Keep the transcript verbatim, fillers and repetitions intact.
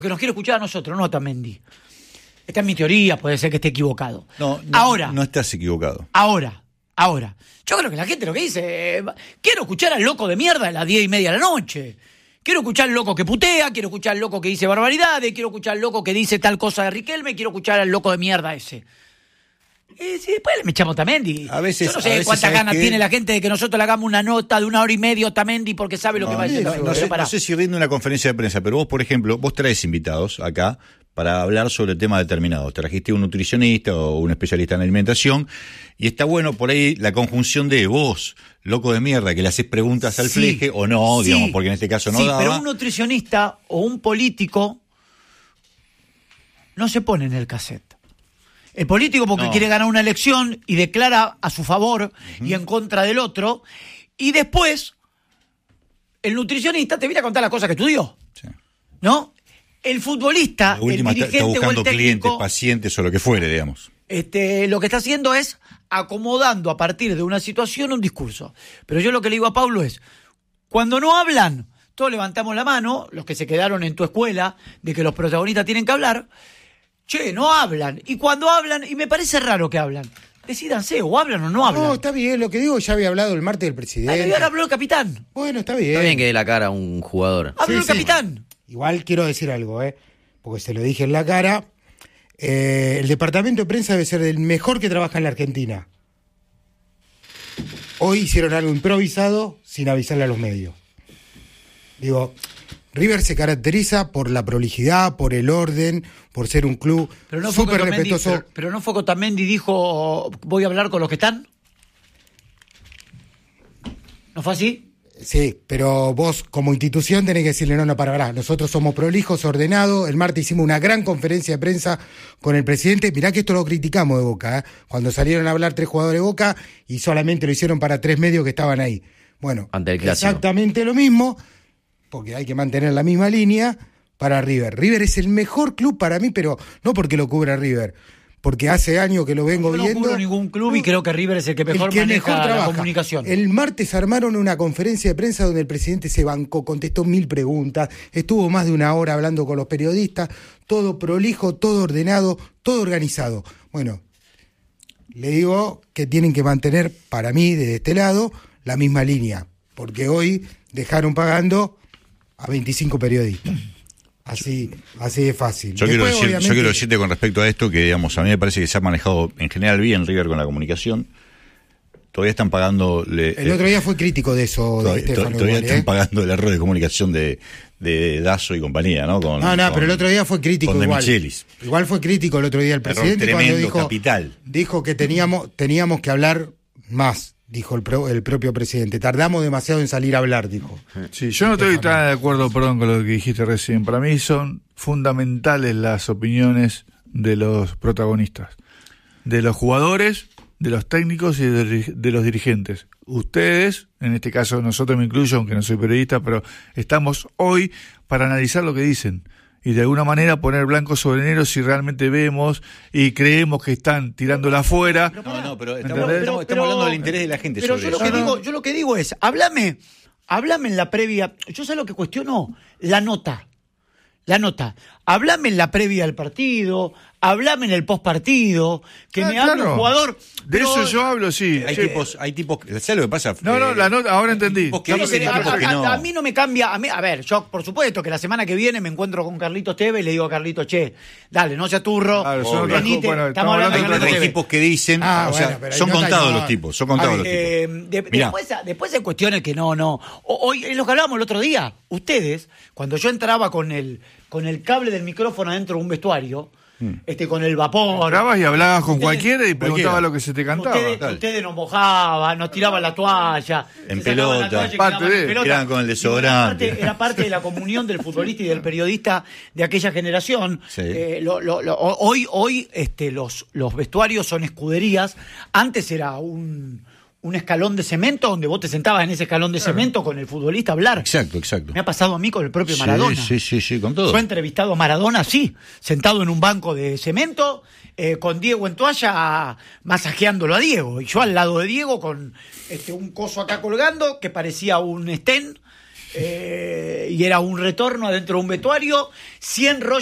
que nos quiere escuchar a nosotros, no a Otamendi. Esta es mi teoría, puede ser que esté equivocado. No, no, ahora, no estás equivocado. Ahora, ahora. Yo creo que la gente lo que dice, eh, quiero escuchar al loco de mierda a las diez y media de la noche. Quiero escuchar al loco que putea, quiero escuchar al loco que dice barbaridades, quiero escuchar al loco que dice tal cosa de Riquelme, quiero escuchar al loco de mierda ese. Y si después le echamos Otamendi. A veces, Yo no sé cuántas ganas que... tiene la gente de que nosotros le hagamos una nota de una hora y media a Otamendi porque sabe lo no, que va a decir. No, no, sé, no sé si rinde una conferencia de prensa, pero vos, por ejemplo, vos traes invitados acá para hablar sobre temas determinados. Trajiste un nutricionista o un especialista en alimentación y está bueno por ahí la conjunción de vos, loco de mierda, que le haces preguntas al sí, fleje o no, sí, digamos, porque en este caso no sí, daba. Pero un nutricionista o un político no se pone en el cassette. El político porque no. quiere ganar una elección y declara a su favor uh-huh. y en contra del otro, y después el nutricionista te viene a contar las cosas que estudió, sí. ¿no? El futbolista, la última, el dirigente está buscando o el técnico, clientes, pacientes o lo que fuere, digamos. Este, lo que está haciendo es acomodando a partir de una situación un discurso. Pero yo lo que le digo a Pablo es, cuando no hablan, todos levantamos la mano, los que se quedaron en tu escuela, de que los protagonistas tienen que hablar, che, no hablan. Y cuando hablan, y me parece raro que hablan, decídanse, o hablan o no hablan. No, está bien, lo que digo, ya había hablado el martes del presidente. Ay, ahora habló el capitán. Bueno, está bien. Está bien que dé la cara a un jugador. Habló sí, el sí. capitán. Igual quiero decir algo, ¿eh? Porque se lo dije en la cara. Eh, el departamento de prensa debe ser el mejor que trabaja en la Argentina. Hoy hicieron algo improvisado sin avisarle a los medios. Digo, River se caracteriza por la prolijidad, por el orden, por ser un club pero no súper respetuoso. Pero, pero no fue que Otamendi dijo, voy a hablar con los que están. ¿No fue así? Sí, pero vos como institución tenés que decirle, no, no, para, para, nosotros somos prolijos, ordenados. El martes hicimos una gran conferencia de prensa con el presidente. Mirá que esto lo criticamos de Boca, ¿eh? Cuando salieron a hablar tres jugadores de Boca y solamente lo hicieron para tres medios que estaban ahí. Bueno, ante el clásico. Exactamente lo mismo, porque hay que mantener la misma línea para River. River es el mejor club para mí, pero no porque lo cubra River, porque hace años que lo vengo Yo no viendo. No cubro ningún club y creo que River es el que mejor el que maneja mejor la comunicación. El martes armaron una conferencia de prensa donde el presidente se bancó, contestó mil preguntas, estuvo más de una hora hablando con los periodistas, todo prolijo, todo ordenado, todo organizado. Bueno, le digo que tienen que mantener, para mí, desde este lado, la misma línea, porque hoy dejaron pagando a veinticinco periodistas. Así, así de fácil. Yo, Después, quiero decir, obviamente... yo quiero decirte con respecto a esto que, digamos, a mí me parece que se ha manejado en general bien River con la comunicación. Todavía están pagando... Le, el otro día fue crítico de eso. Todavía, de Estefano, todavía igual, están ¿eh? pagando el error de comunicación de, de Dazo y compañía, ¿no? Con, no, no, con, pero el otro día fue crítico con igual. Michelis. Igual fue crítico el otro día el presidente error tremendo, cuando dijo, capital. dijo que teníamos, teníamos que hablar más. Dijo el, pro, el propio presidente. Tardamos demasiado en salir a hablar, dijo. Sí, yo no estoy tan de acuerdo, perdón, con lo que dijiste recién. Para mí son fundamentales las opiniones de los protagonistas, de los jugadores, de los técnicos y de, de los dirigentes. Ustedes, en este caso nosotros me incluyo, aunque no soy periodista, pero estamos hoy para analizar lo que dicen. Y de alguna manera poner blanco sobre negro si realmente vemos y creemos que están tirándola afuera. No, no, pero estamos, pero, estamos, estamos hablando del interés de la gente. Pero sobre yo, eso. Lo que digo, yo lo que digo es, háblame, háblame en la previa. Yo sé lo que cuestiono, la nota. La nota. Háblame en la previa del partido, háblame en el postpartido, que ah, me claro. hable un jugador. De pero... eso yo hablo, sí. Hay sí. tipos, hay tipos, ¿sabes lo que pasa? No, no, la nota, ahora entendí. Que no, dicen, a, tipos a, que no. a, a mí no me cambia, a, mí, a ver, yo por supuesto que la semana que viene me encuentro con Carlitos Tevez y le digo a Carlitos, che, dale, no seas turro, claro, oh, venite, bueno, estamos hablando de Carlitos Hay Tevez. tipos que dicen, ah, o sea, bueno, son contados no, los tipos, son contados los eh, tipos. De, después, después hay cuestiones que no, no. Hoy, es lo que hablábamos el otro día, ustedes, cuando yo entraba con el, con el cable del micrófono adentro de un vestuario, Este, con el vapor. Entrabas y hablabas con ustedes, cualquiera y preguntabas cualquiera. lo que se te cantaba. Ustedes, ustedes nos mojaban, nos tiraban la toalla. En pelota. Toalla, Parte de, en pelota. Tiraban con el desodorante. Era parte, era parte de la comunión del futbolista y del periodista de aquella generación. Sí. Eh, lo, lo, lo, hoy hoy este, los, los vestuarios son escuderías. Antes era un... un escalón de cemento donde vos te sentabas en ese escalón de claro. cemento con el futbolista a hablar. Exacto, exacto. Me ha pasado a mí con el propio Maradona. Sí, sí, sí, sí, con todo. Yo he entrevistado a Maradona, sí, sentado en un banco de cemento, eh, con Diego en toalla, masajeándolo a Diego. Y yo al lado de Diego con este, un coso acá colgando que parecía un estén, eh, y era un retorno adentro de un vestuario, cien rollos